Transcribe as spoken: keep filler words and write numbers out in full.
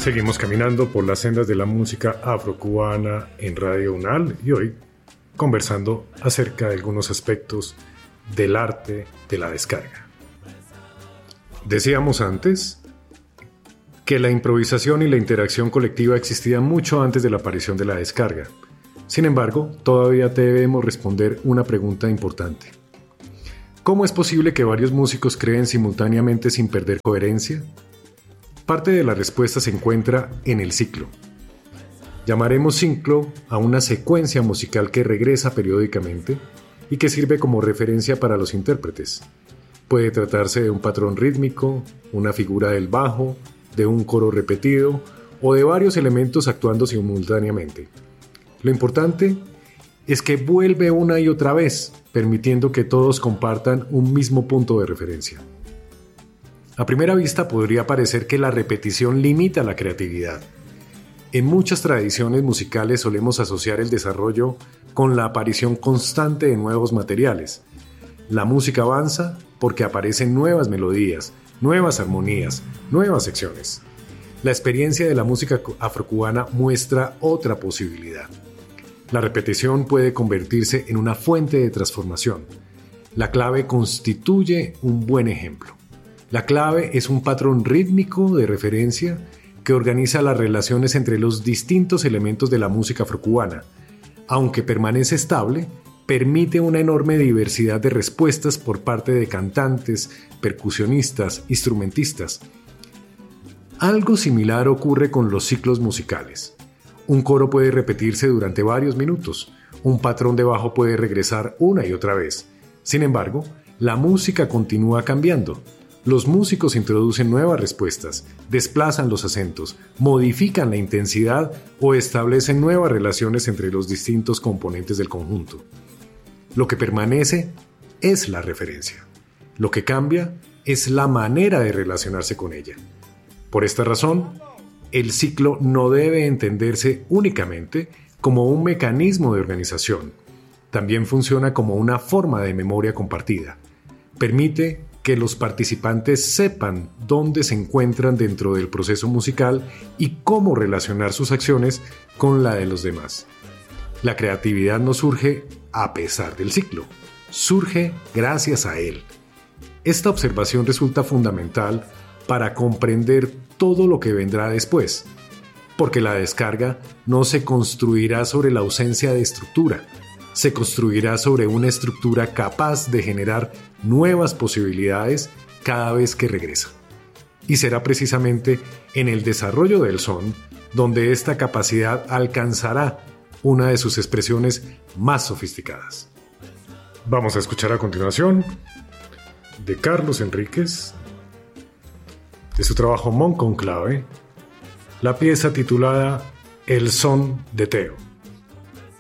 Seguimos caminando por las sendas de la música afrocubana en Radio UNAL y hoy conversando acerca de algunos aspectos del arte de la descarga. Decíamos antes que la improvisación y la interacción colectiva existían mucho antes de la aparición de la descarga. Sin embargo, todavía debemos responder una pregunta importante. ¿Cómo es posible que varios músicos creen simultáneamente sin perder coherencia? Parte de la respuesta se encuentra en el ciclo. Llamaremos ciclo a una secuencia musical que regresa periódicamente y que sirve como referencia para los intérpretes. Puede tratarse de un patrón rítmico, una figura del bajo, de un coro repetido o de varios elementos actuando simultáneamente. Lo importante es que vuelve una y otra vez, permitiendo que todos compartan un mismo punto de referencia. A primera vista podría parecer que la repetición limita la creatividad. En muchas tradiciones musicales solemos asociar el desarrollo con la aparición constante de nuevos materiales. La música avanza porque aparecen nuevas melodías, nuevas armonías, nuevas secciones. La experiencia de la música afrocubana muestra otra posibilidad. La repetición puede convertirse en una fuente de transformación. La clave constituye un buen ejemplo. La clave es un patrón rítmico de referencia que organiza las relaciones entre los distintos elementos de la música afrocubana. Aunque permanece estable, permite una enorme diversidad de respuestas por parte de cantantes, percusionistas, instrumentistas. Algo similar ocurre con los ciclos musicales. Un coro puede repetirse durante varios minutos, un patrón de bajo puede regresar una y otra vez. Sin embargo, la música continúa cambiando. Los músicos introducen nuevas respuestas, desplazan los acentos, modifican la intensidad o establecen nuevas relaciones entre los distintos componentes del conjunto. Lo que permanece es la referencia. Lo que cambia es la manera de relacionarse con ella. Por esta razón, el ciclo no debe entenderse únicamente como un mecanismo de organización. También funciona como una forma de memoria compartida. Permite que los participantes sepan dónde se encuentran dentro del proceso musical y cómo relacionar sus acciones con la de los demás. La creatividad no surge a pesar del ciclo, surge gracias a él. Esta observación resulta fundamental para comprender todo lo que vendrá después, porque la descarga no se construirá sobre la ausencia de estructura, se construirá sobre una estructura capaz de generar nuevas posibilidades cada vez que regresa. Y será precisamente en el desarrollo del son donde esta capacidad alcanzará una de sus expresiones más sofisticadas. Vamos a escuchar a continuación de Carlos Enríquez, de su trabajo Mon Conclave, la pieza titulada El son de Teo.